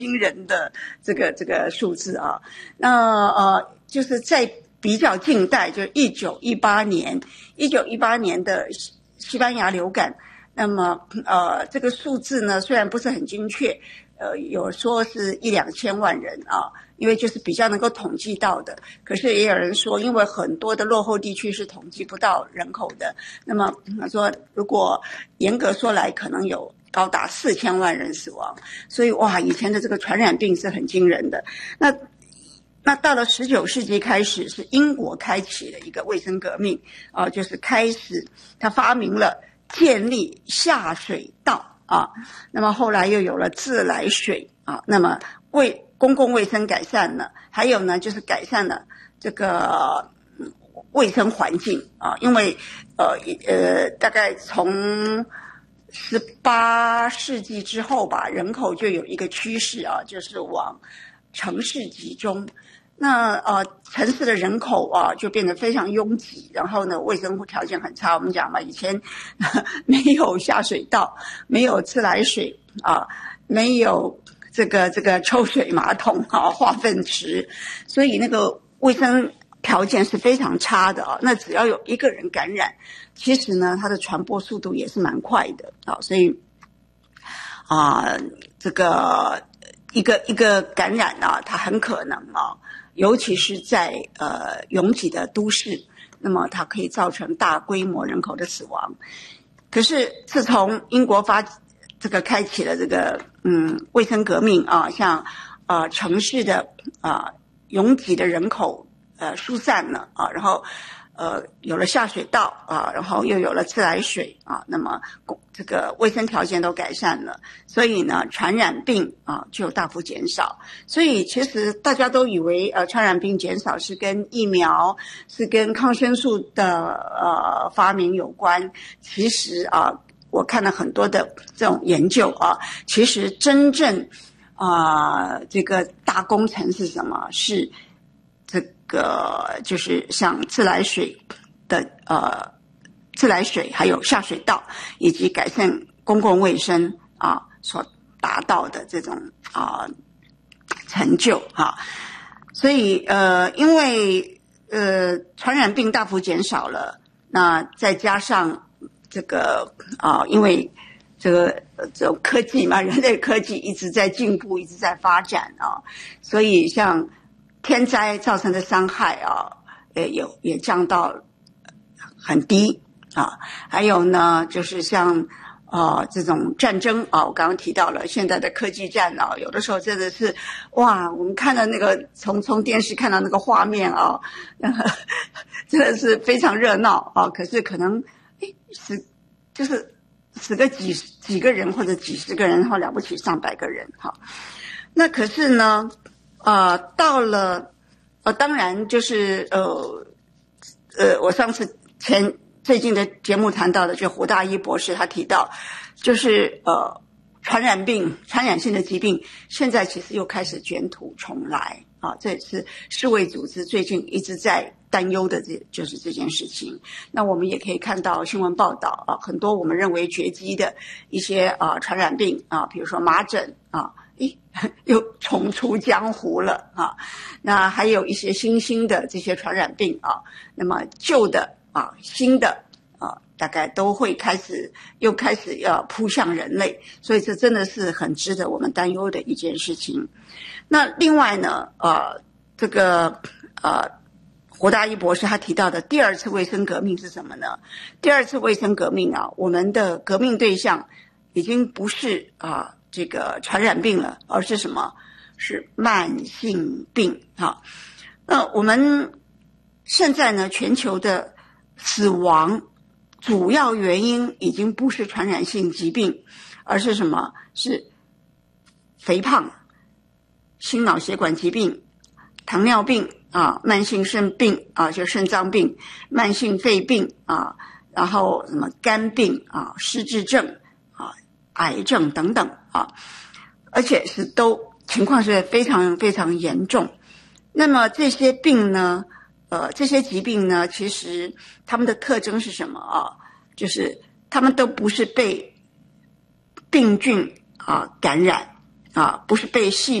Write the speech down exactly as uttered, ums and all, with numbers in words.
惊人的这个这个数字啊。那呃，就是在比较近代，就一九一八年，一九一八年的西班牙流感，那么呃，这个数字呢虽然不是很精确，呃，有说是一两千万人啊，因为就是比较能够统计到的。可是也有人说，因为很多的落后地区是统计不到人口的，那么他说如果严格说来，可能有高达四千万人死亡。所以哇，以前的这个传染病是很惊人的。那那到了十九世纪开始，是英国开启了一个卫生革命啊，就是开始他发明了建立下水道啊，那么后来又有了自来水啊，那么为公共卫生改善了，还有呢就是改善了这个卫生环境啊，因为呃呃大概从十八世纪之后吧，人口就有一个趋势啊，就是往城市集中。那呃，城市的人口啊就变得非常拥挤，然后呢，卫生条件很差。我们讲嘛，以前没有下水道，没有自来水啊，没有这个这个抽水马桶啊，化粪池，所以那个卫生条件是非常差的啊。那只要有一个人感染，其实呢，它的传播速度也是蛮快的啊。所以啊，这个一个一个感染啊，它很可能啊。尤其是在呃拥挤的都市，那么它可以造成大规模人口的死亡。可是自从英国发这个开启了这个嗯卫生革命啊，像呃城市的啊、呃、拥挤的人口呃疏散了啊，然后呃有了下水道啊，然后又有了自来水啊，那么这个卫生条件都改善了，所以呢传染病啊就大幅减少。所以其实大家都以为呃传染病减少是跟疫苗是跟抗生素的呃发明有关，其实啊我看了很多的这种研究啊，其实真正啊、呃、这个大工程是什么？是这个就是像自来水的呃自来水还有下水道以及改善公共卫生啊所达到的这种啊成就啊。所以呃因为呃传染病大幅减少了，那再加上这个啊因为这个这种科技嘛，人类科技一直在进步，一直在发展啊，所以像天灾造成的伤害啊，也有也降到很低啊。还有呢，就是像呃这种战争啊，我刚刚提到了现在的科技战啊，有的时候真的是哇，我们看到那个从从电视看到那个画面啊，那个真的是非常热闹啊。可是可能诶死就是死个几几个人或者几十个人，然后了不起上百个人哈。那可是呢？呃，到了，呃，当然就是呃，呃，我上次前最近的节目谈到的，就胡大一博士他提到，就是呃，传染病、传染性的疾病，现在其实又开始卷土重来啊，这也是世卫组织最近一直在担忧的，这就是这件事情。那我们也可以看到新闻报道啊，很多我们认为绝迹的一些啊传染病啊，比如说麻疹啊。又重出江湖了啊！那还有一些新兴的这些传染病啊，那么旧的啊、新的啊，大概都会开始又开始要扑向人类，所以这真的是很值得我们担忧的一件事情。那另外呢，呃，这个呃，胡大一博士他提到的第二次卫生革命是什么呢？第二次卫生革命啊，我们的革命对象已经不是啊。这个传染病了，而是什么？是慢性病啊。那我们现在呢，全球的死亡主要原因已经不是传染性疾病，而是什么？是肥胖、心脑血管疾病、糖尿病啊、慢性肾病啊，就肾脏病、慢性肺病啊，然后什么肝病啊、失智症啊、癌症等等啊，而且是都情况是非常非常严重。那么这些病呢，呃，这些疾病呢，其实他们的特征是什么啊？就是他们都不是被病菌啊感染， 啊，不是被细